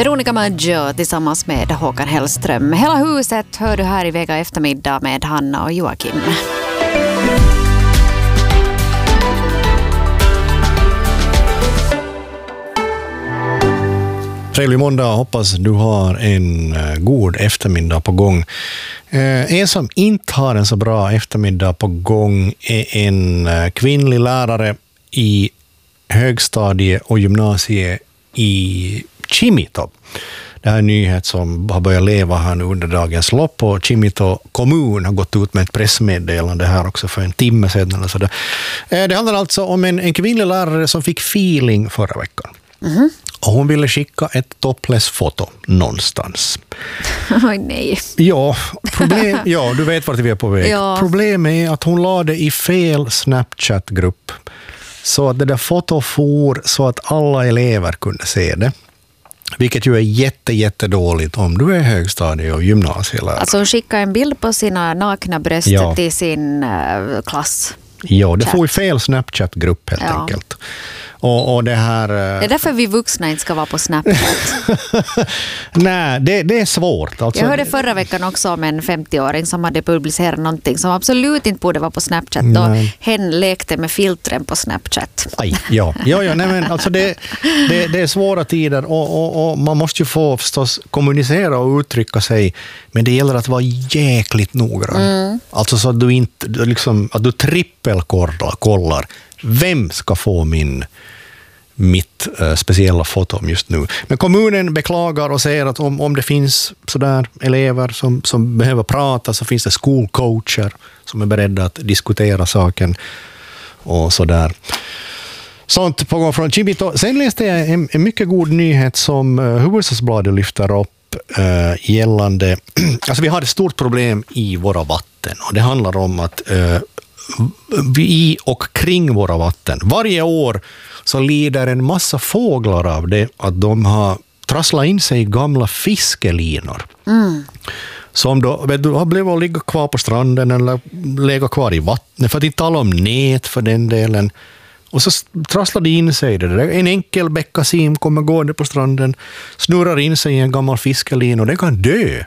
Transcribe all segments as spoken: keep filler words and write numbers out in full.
Veronica Maggio tillsammans med Håkan Hellström. Hela huset hör du här i Vega eftermiddag med Hanna och Joakim. Trevlig måndag, hoppas du har en god eftermiddag på gång. En som inte har en så bra eftermiddag på gång är en kvinnlig lärare i högstadie och gymnasie i Kimito. Det här är en nyhet som har börjat leva här nu under dagens lopp, och Kimito kommun har gått ut med ett pressmeddelande här också för en timme sedan. Eller så där. Det handlar alltså om en, en kvinnlig lärare som fick feeling förra veckan. Mm-hmm. Och hon ville skicka ett topless-foto någonstans. Oj, nej. Ja, problem, ja, du vet vart vi är på väg. Ja. Problemet är att hon lade i fel Snapchat-grupp. Så att det där fotot for så att alla elever kunde se det. Vilket ju är jätte, jätte dåligt om du är högstadie- och gymnasielärare. Alltså hon skickade en bild på sina nakna bröst ja. till sin uh, klass. Ja, det får ju fel Snapchat-grupp helt ja. enkelt. Och, och det här... Det är därför vi vuxna inte ska vara på Snapchat. Nej, det, det är svårt. Alltså, jag hörde förra veckan också om en femtioåring som hade publicerat någonting som absolut inte borde vara på Snapchat. Nej. Då hen lekte med filtren på Snapchat. Aj, ja, ja, ja nej, men alltså det, det, det är svåra tider och, och, och man måste ju få förstås kommunicera och uttrycka sig, men det gäller att vara jäkligt noggrann. Mm. Alltså så att du inte liksom, att du trippelkollar kollar. Vem ska få min mitt uh, speciella foto just nu? Men kommunen beklagar och säger att om, om det finns sådär elever som, som behöver prata, så finns det skolcoacher som är beredda att diskutera saken och sådär. Sånt på gång från Kimito. Sen läste jag en, en mycket god nyhet som uh, Hufvudstadsbladet lyfter upp uh, gällande, alltså vi har ett stort problem i våra vatten, och det handlar om att uh, i och kring våra vatten. Varje år så lider en massa fåglar av det, att de har trasslat in sig i gamla fiskelinor. Mm. Som då, vet du, har blivit att ligga kvar på stranden eller lägga kvar i vattnet, för att inte tala om nät för den delen. Och så trasslar det in sig det där. En enkel bäckasim kommer gående på stranden, snurrar in sig i en gammal fiskelina och den kan dö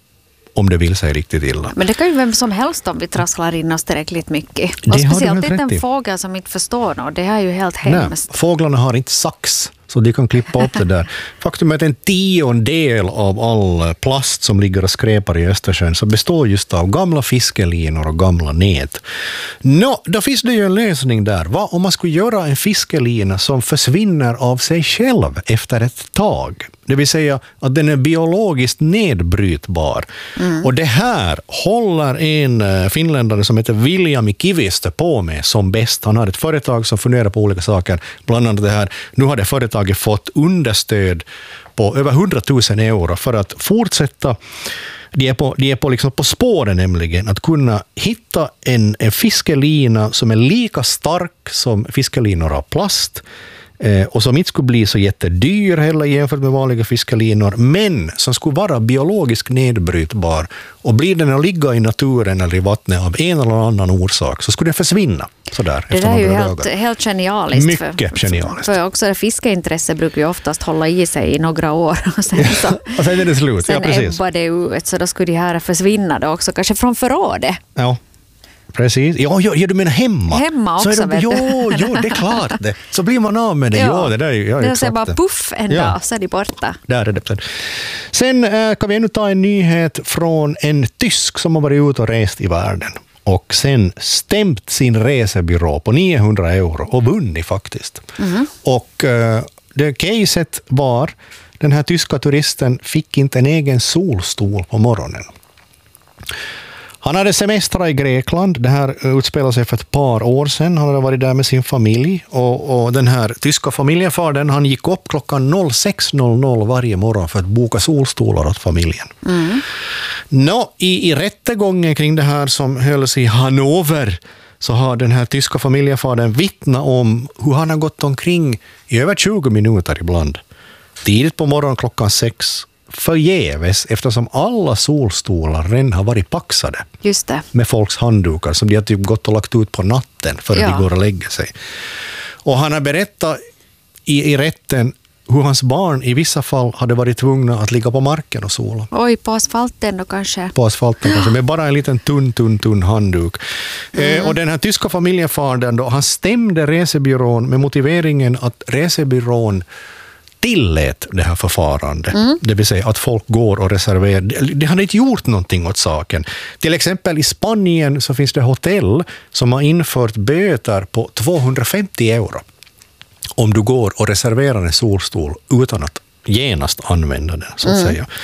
om det vill sig riktigt illa. Men det kan ju vem som helst om vi trasslar in oss tillräckligt mycket. Och speciellt inte en fågel som inte förstår något. Det är ju helt hemskt. Nej, fåglarna har inte sax, så de kan klippa upp det där. Faktum är att en tiondel av all plast som ligger och skräpar i Östersjön så består just av gamla fiskelinor och gamla nät. Nå, då finns det ju en lösning där. Vad om man skulle göra en fiskelina som försvinner av sig själv efter ett tag? Det vill säga att den är biologiskt nedbrytbar. Mm. Och det här håller en finländare som heter William Kivistö på med som bäst. Han har ett företag som funderar på olika saker. Bland annat det här, nu har det företaget fått understöd på över hundratusen euro för att fortsätta. De är på, de är på, liksom på spåren nämligen att kunna hitta en, en fiskelina som är lika stark som fiskelinor av plast. Eh, och som inte skulle bli så jättedyr heller jämfört med vanliga fiskelinor, men som skulle vara biologiskt nedbrytbar, och blir den att ligga i naturen eller i vattnet av en eller annan orsak så skulle den försvinna sådär. Det där är ju helt, helt genialiskt. Mycket för, genialiskt. För också det fiskeintresse brukar ju oftast hålla i sig i några år och sen, så, och sen är det slut. Sen ja, precis. ebbar det ut, så då skulle de här försvinna då också, kanske från förrådet. Ja. Precis. Ja, ja, ja, du menar hemma. Hemma också, så är det, vet jo, du. jo, det är klart det. Så blir man av med det. Ja, ja det där är ja, det exakt. är bara puff en ja. dag, så är de borta. Där är det. Sen äh, kan vi ännu ta en nyhet från en tysk som har varit ute och rest i världen. Och sen stämt sin resebyrå på niohundra euro och vunnit faktiskt. Mm. Och äh, det caset var, den här tyska turisten fick inte en egen solstol på morgonen. Han hade semestrat i Grekland. Det här utspelade sig för ett par år sedan. Han hade varit där med sin familj. Och, och den här tyska familjefadern, han gick upp klockan sex noll noll varje morgon för att boka solstolar åt familjen. Mm. Nå, i, i rättegången kring det här som hölls i Hannover, så har den här tyska familjefadern vittnat om hur han har gått omkring i över tjugo minuter ibland. Tidigt på morgonen klockan sex. Förgäves, eftersom alla solstolar redan har varit paxade. Just det. Med folks handdukar som de har typ gått och lagt ut på natten för att ja. de går och lägger sig. Och han har berättat i, i rätten hur hans barn i vissa fall hade varit tvungna att ligga på marken och sola. Oj, på asfalten då kanske. På asfalten kanske, med bara en liten tunn, tunn, tunn handduk. Mm. Eh, och den här tyska familjefadern då, han stämde resebyrån med motiveringen att resebyrån tillät det här förfarandet. Mm. Det vill säga att folk går och reserverar. Det hade inte gjort någonting åt saken. Till exempel i Spanien så finns det hotell som har infört böter på tvåhundrafemtio euro om du går och reserverar en solstol utan att genast använda den, så att mm. säga.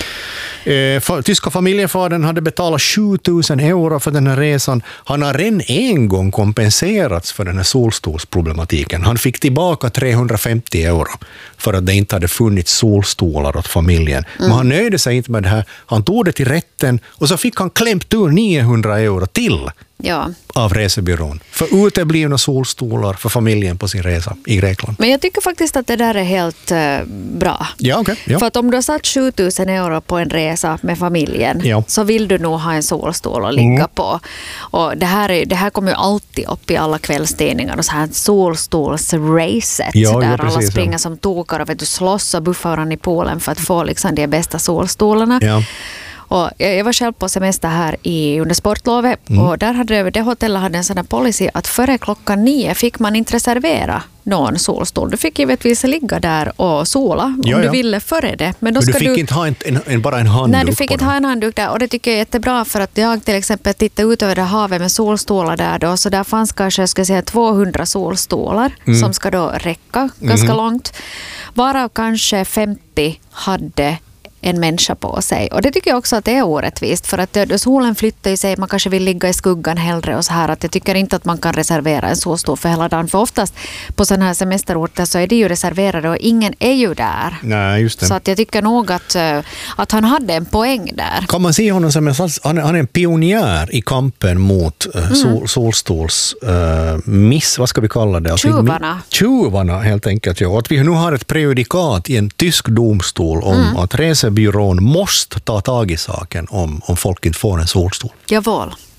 Eh, för, tyska familjefadern hade betalat sju tusen euro för den här resan. Han har redan en gång kompenserats för den här solstolsproblematiken. Han fick tillbaka trehundrafemtio euro för att det inte hade funnits solstolar åt familjen. Mm. Men han nöjde sig inte med det här. Han tog det till rätten och så fick han klämt ur niohundra euro till. Ja. Av resebyrån. För uteblivna solstolar för familjen på sin resa i Grekland. Men jag tycker faktiskt att det där är helt uh, bra. Ja, okay, ja. För att om du har satt sju tusen euro på en resa med familjen ja. så vill du nog ha en solstol att ligga mm. på. Och det här, är, det här kommer ju alltid upp i alla kvällstidningar och så här solstolsracet ja, där ja, precis, alla springer ja. som tokar och vet du, slåss och buffar varandra i poolen för att få liksom de bästa solstolarna. Ja. Och jag var själv på semester här i, under sportlovet mm. och där hade det hotellet hade en sån här policy att före klockan nio fick man inte reservera någon solstol. Du fick givetvis ligga där och sola om ja, ja. du ville före det. Men, då Men ska du fick du, inte ha en, en, bara en handduk. Nej, du fick inte ha en handduk där och det tycker jag är jättebra för att jag till exempel tittade ut över det havet med solstolar där då, så där fanns kanske jag ska säga tvåhundra solstolar mm. som ska då räcka ganska mm. långt. Varav kanske femtio hade en människa på sig. Och det tycker jag också att det är orättvist för att då solen flyttar i sig, man kanske vill ligga i skuggan hellre och så här, att jag tycker inte att man kan reservera en så stor för hela dagen. För oftast på sådana här semesterorter så är det ju reserverade och ingen är ju där. Nej, just det. Så att jag tycker nog att, att han hade en poäng där. Kan man se honom som en, han är en pionjär i kampen mot uh, sol, mm. solstols uh, miss, vad ska vi kalla det? Tjuvarna. Tjuvarna helt enkelt, ja. Att vi nu har ett prejudikat i en tysk domstol om mm. att resebyrån måste ta tag i saken om, om folk inte får en solstol. Javäl.